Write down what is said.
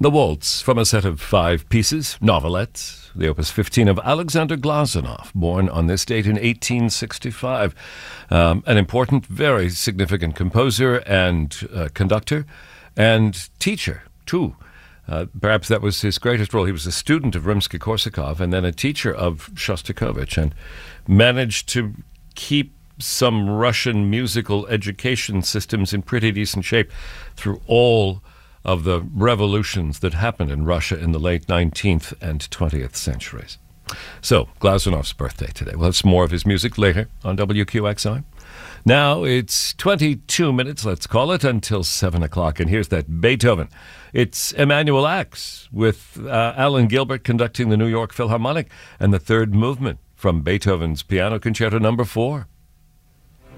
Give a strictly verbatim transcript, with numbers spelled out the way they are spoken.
The Waltz, from a set of five pieces, novelettes, the opus fifteen of Alexander Glazunov, born on this date in eighteen sixty-five. Um, an important, very significant composer and uh, conductor and teacher, too. Uh, perhaps that was his greatest role. He was a student of Rimsky-Korsakov and then a teacher of Shostakovich, and managed to keep some Russian musical education systems in pretty decent shape through all of the revolutions that happened in Russia in the late nineteenth and twentieth centuries. So, Glazunov's birthday today. We'll have some more of his music later on W Q X I. Now it's twenty-two minutes, let's call it, until seven o'clock. And here's that Beethoven. It's Emanuel Ax with uh, Alan Gilbert conducting the New York Philharmonic and the third movement from Beethoven's Piano Concerto Number Four.